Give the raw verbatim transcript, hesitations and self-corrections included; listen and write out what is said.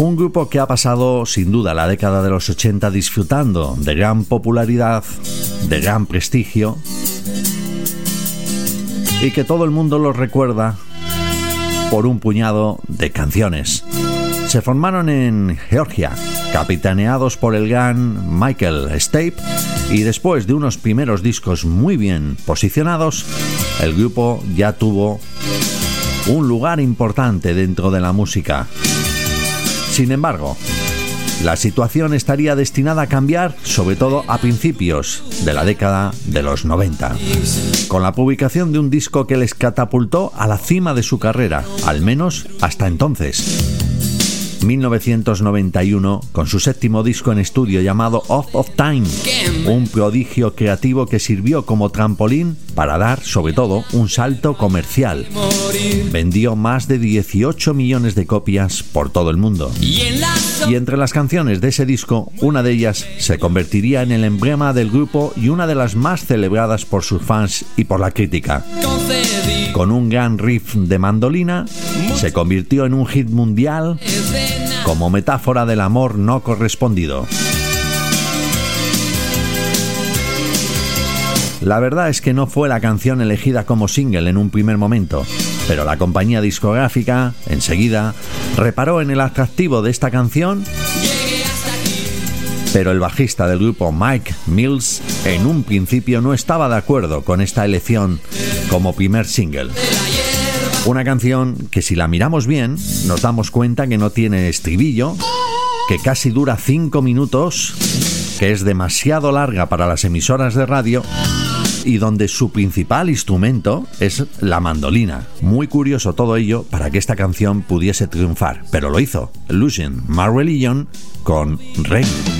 Un grupo que ha pasado sin duda la década de los ochenta disfrutando de gran popularidad, de gran prestigio, y que todo el mundo los recuerda por un puñado de canciones. Se formaron en Georgia, capitaneados por el gran Michael Stipe, y después de unos primeros discos muy bien posicionados, el grupo ya tuvo un lugar importante dentro de la música. Sin embargo, la situación estaría destinada a cambiar, sobre todo a principios de la década de los noventa, con la publicación de un disco que les catapultó a la cima de su carrera, al menos hasta entonces. mil novecientos noventa y uno, con su séptimo disco en estudio llamado Off of Time, un prodigio creativo que sirvió como trampolín para dar, sobre todo, un salto comercial. Vendió más de dieciocho millones de copias por todo el mundo. Y entre las canciones de ese disco, una de ellas se convertiría en el emblema del grupo y una de las más celebradas por sus fans y por la crítica. Con un gran riff de mandolina, se convirtió en un hit mundial como metáfora del amor no correspondido. La verdad es que no fue la canción elegida como single en un primer momento, pero la compañía discográfica, enseguida, reparó en el atractivo de esta canción, pero el bajista del grupo, Mike Mills, en un principio no estaba de acuerdo con esta elección como primer single. Una canción que, si la miramos bien, nos damos cuenta que no tiene estribillo, que casi dura cinco minutos, que es demasiado larga para las emisoras de radio y donde su principal instrumento es la mandolina. Muy curioso todo ello para que esta canción pudiese triunfar, pero lo hizo Losing My Religion con Rain.